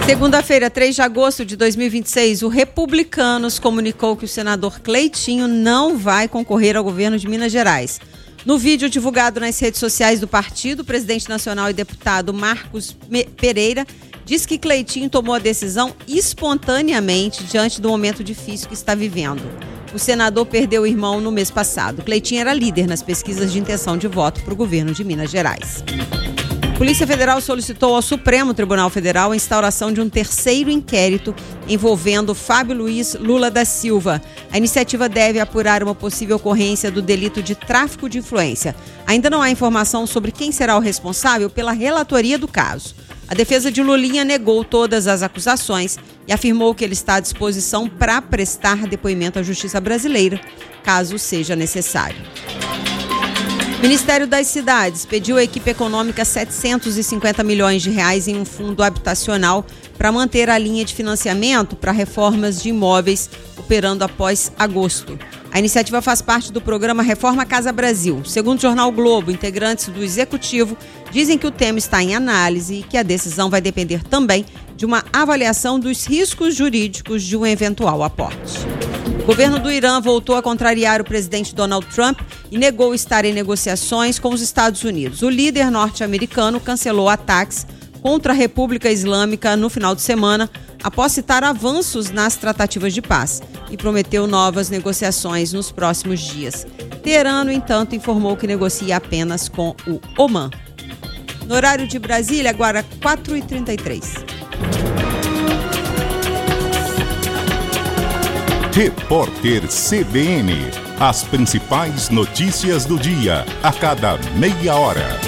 Segunda-feira, 3 de agosto de 2026, o Republicanos comunicou que o senador Cleitinho não vai concorrer ao governo de Minas Gerais. No vídeo divulgado nas redes sociais do partido, o presidente nacional e deputado Marcos Pereira diz que Cleitinho tomou a decisão espontaneamente diante do momento difícil que está vivendo. O senador perdeu o irmão no mês passado. Cleitinho era líder nas pesquisas de intenção de voto para o governo de Minas Gerais. A Polícia Federal solicitou ao Supremo Tribunal Federal a instauração de um terceiro inquérito envolvendo Fábio Luiz Lula da Silva. A iniciativa deve apurar uma possível ocorrência do delito de tráfico de influência. Ainda não há informação sobre quem será o responsável pela relatoria do caso. A defesa de Lulinha negou todas as acusações e afirmou que ele está à disposição para prestar depoimento à Justiça brasileira, caso seja necessário. O Ministério das Cidades pediu à equipe econômica 750 milhões de reais em um fundo habitacional para manter a linha de financiamento para reformas de imóveis operando após agosto. A iniciativa faz parte do programa Reforma Casa Brasil. Segundo o jornal Globo, integrantes do Executivo dizem que o tema está em análise e que a decisão vai depender também de uma avaliação dos riscos jurídicos de um eventual aporte. O governo do Irã voltou a contrariar o presidente Donald Trump e negou estar em negociações com os Estados Unidos. O líder norte-americano cancelou ataques contra a República Islâmica no final de semana, após citar avanços nas tratativas de paz, e prometeu novas negociações nos próximos dias. Teherã, no entanto, informou que negocia apenas com o Omã. No horário de Brasília, agora 4h33. Repórter CBN. As principais notícias do dia, a cada meia hora.